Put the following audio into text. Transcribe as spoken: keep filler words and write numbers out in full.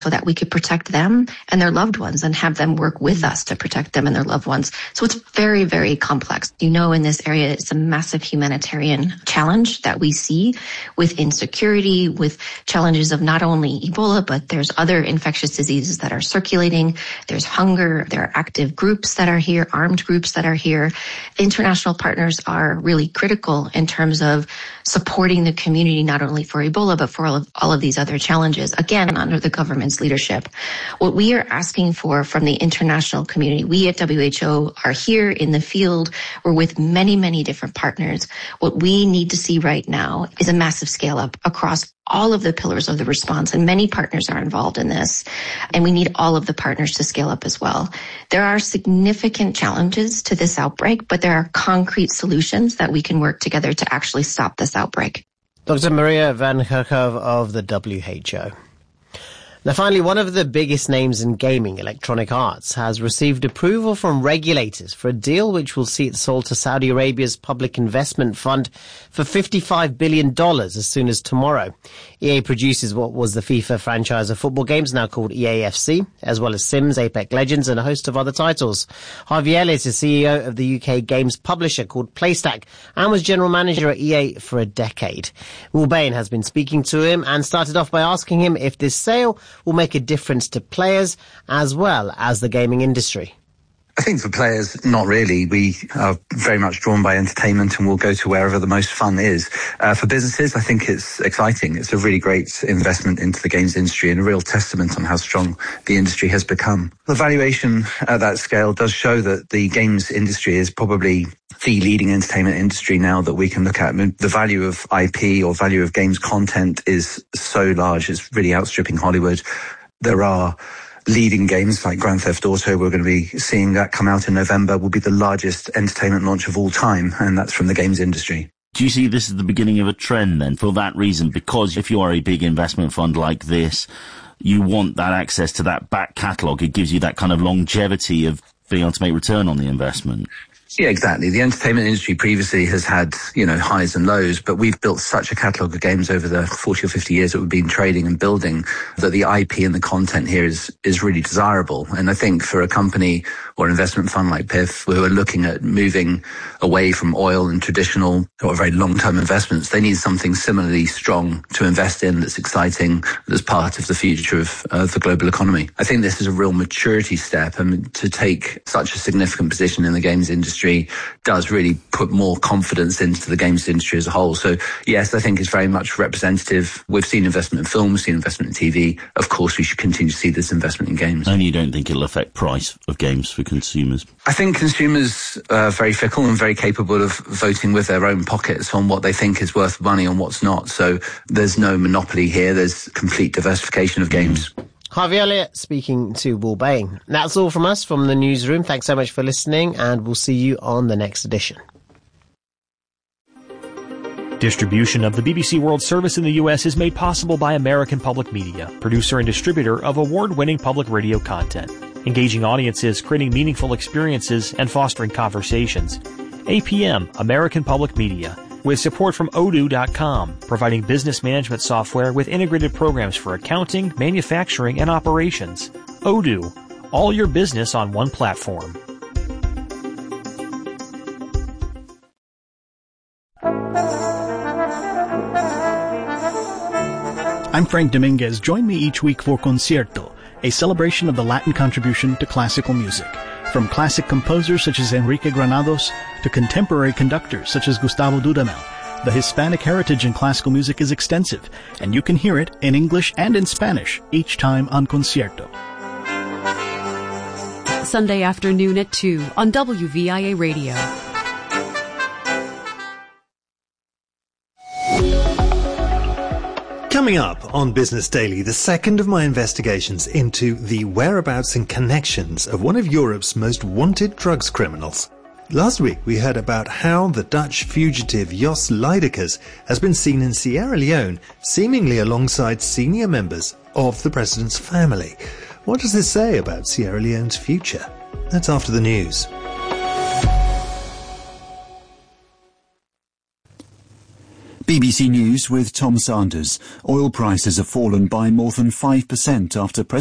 so that we could protect them and their loved ones and have them work with us to protect them and their loved ones. So it's very, very complex. You know, in this area, it's a massive humanitarian challenge that we see with insecurity, with challenges of not only Ebola, but there's other infectious diseases that are circulating. There's hunger. There are active groups that are here, armed groups that are here. International partners are really critical in terms of supporting the community, not only for Ebola, but for all of, all of these other challenges, again, under the government's leadership. What we are asking for from the international community, we at W H O are here in the field. We're with many, many different partners. What we need to see right now is a massive scale up across all of the pillars of the response, and many partners are involved in this, and we need all of the partners to scale up as well. There are significant challenges to this outbreak, but there are concrete solutions that we can work together to actually stop this outbreak. Doctor Maria Van Kerkhove of the W H O. Now, finally, one of the biggest names in gaming, Electronic Arts, has received approval from regulators for a deal which will see it sold to Saudi Arabia's Public Investment Fund for fifty-five billion dollars as soon as tomorrow. E A produces what was the FIFA franchise of football games, now called E A F C, as well as Sims, Apex Legends, and a host of other titles. Harvey Elliott is C E O of the U K games publisher called PlayStack and was general manager at E A for a decade. Will Bain has been speaking to him and started off by asking him if this sale will make a difference to players as well as the gaming industry. I think for players, not really. We are very much drawn by entertainment and will go to wherever the most fun is. Uh, for businesses, I think it's exciting. It's a really great investment into the games industry and a real testament on how strong the industry has become. The valuation at that scale does show that the games industry is probably the leading entertainment industry now that we can look at. I mean, the value of I P or value of games content is so large, it's really outstripping Hollywood. There are leading games like Grand Theft Auto. We're going to be seeing that come out in November, will be the largest entertainment launch of all time, and that's from the games industry. Do you see this as the beginning of a trend then, for that reason? Because if you are a big investment fund like this, you want that access to that back catalogue. It gives you that kind of longevity of being able to make return on the investment. Yeah, exactly. The entertainment industry previously has had, you know, highs and lows, but we've built such a catalogue of games over the forty or fifty years that we've been trading and building that the I P and the content here is, is really desirable. And I think for a company or an investment fund like P I F, who are looking at moving away from oil and traditional or very long-term investments, they need something similarly strong to invest in that's exciting, that's part of the future of uh, the global economy. I think this is a real maturity step, and to take such a significant position in the games industry does really put more confidence into the games industry as a whole. So yes, I think it's very much representative. We've seen investment in film, we've seen investment in T V. Of course, we should continue to see this investment in games. And you don't think it'll affect price of games for consumers? I think consumers are very fickle and very capable of voting with their own pockets on what they think is worth money and what's not. So there's no monopoly here. There's complete diversification of games. Mm. Harvey Elliott speaking to Will Bain. That's all from us from the newsroom. Thanks so much for listening, and we'll see you on the next edition. Distribution of the B B C World Service in the U S is made possible by American Public Media, producer and distributor of award-winning public radio content, engaging audiences, creating meaningful experiences, and fostering conversations. A P M, American Public Media, with support from odoo dot com, providing business management software with integrated programs for accounting, manufacturing, and operations. Odoo, all your business on one platform. I'm Frank Dominguez. Join me each week for Concierto, a celebration of the Latin contribution to classical music. From classic composers such as Enrique Granados to contemporary conductors such as Gustavo Dudamel, the Hispanic heritage in classical music is extensive, and you can hear it in English and in Spanish each time on Concierto. Sunday afternoon at two on W V I A Radio. Coming up on Business Daily, the second of my investigations into the whereabouts and connections of one of Europe's most wanted drugs criminals. Last week we heard about how the Dutch fugitive Jos Lydekkers has been seen in Sierra Leone, seemingly alongside senior members of the president's family. What does this say about Sierra Leone's future? That's after the news. B B C News with Tom Sanders. Oil prices have fallen by more than five percent after President